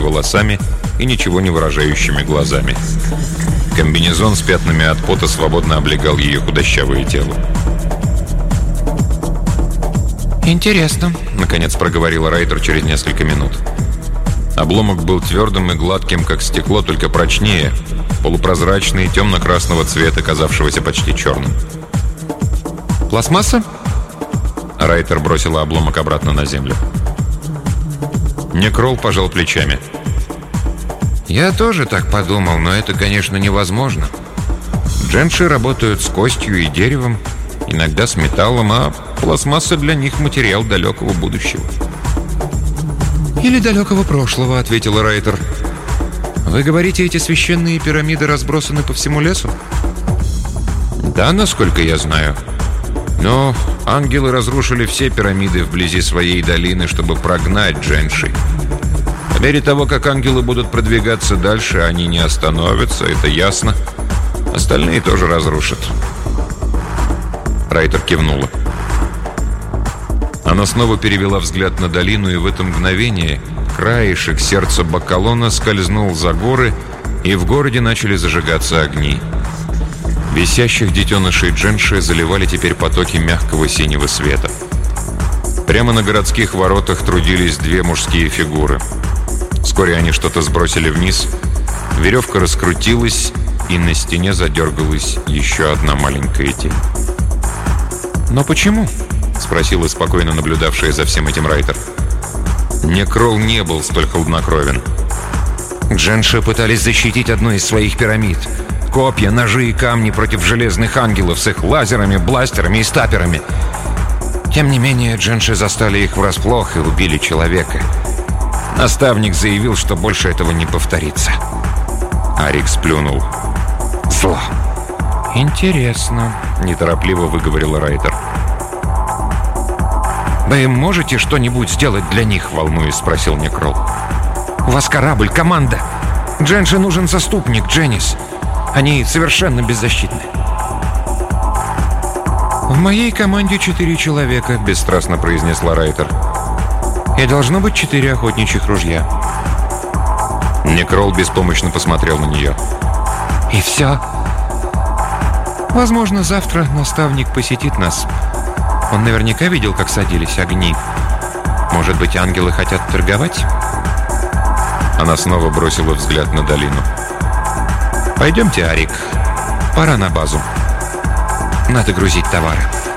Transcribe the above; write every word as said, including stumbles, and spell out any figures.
волосами и ничего не выражающими глазами. Комбинезон с пятнами от пота свободно облегал ее худощавое тело. «Интересно», — наконец проговорила Райтер через несколько минут. Обломок был твердым и гладким, как стекло, только прочнее, полупрозрачный, темно-красного цвета, казавшегося почти черным. «Пластмасса?» Райтер бросила обломок обратно на землю. Некрол пожал плечами. «Я тоже так подумал, но это, конечно, невозможно. Дженши работают с костью и деревом, иногда с металлом, а пластмасса для них материал далекого будущего». «Или далекого прошлого», — ответила Райтер. «Вы говорите, эти священные пирамиды разбросаны по всему лесу?» «Да, насколько я знаю. Но ангелы разрушили все пирамиды вблизи своей долины, чтобы прогнать Дженши. По мере того, как ангелы будут продвигаться дальше, они не остановятся, это ясно. Остальные тоже разрушат». Райтер кивнула. Она снова перевела взгляд на долину, и в это мгновение краешек сердца Бакалона скользнул за горы, и в городе начали зажигаться огни. Висящих детенышей Дженши заливали теперь потоки мягкого синего света. Прямо на городских воротах трудились две мужские фигуры. Вскоре они что-то сбросили вниз, веревка раскрутилась, и на стене задергалась еще одна маленькая тень. «Но почему?» — спросила спокойно наблюдавшая за всем этим Райтер. Некрол не был столь хладнокровен. Дженши пытались защитить одну из своих пирамид. Копья, ножи и камни против железных ангелов с их лазерами, бластерами и стаперами. Тем не менее, Дженши застали их врасплох и убили человека. Наставник заявил, что больше этого не повторится. Арик сплюнул. «Зло». «Интересно», — неторопливо выговорила Райтер. «Вы можете что-нибудь сделать для них?» — волнуясь, спросил Некрол. «У вас корабль, команда. Дженши нужен заступник, Дженнис. Они совершенно беззащитны». «В моей команде четыре человека», — бесстрастно произнесла Райтер. «И должно быть четыре охотничьих ружья». Некрол беспомощно посмотрел на нее. «И все?» «Возможно, завтра наставник посетит нас. Он наверняка видел, как садились огни. Может быть, ангелы хотят торговать?» Она снова бросила взгляд на долину. «Пойдемте, Арик. Пора на базу. Надо грузить товары».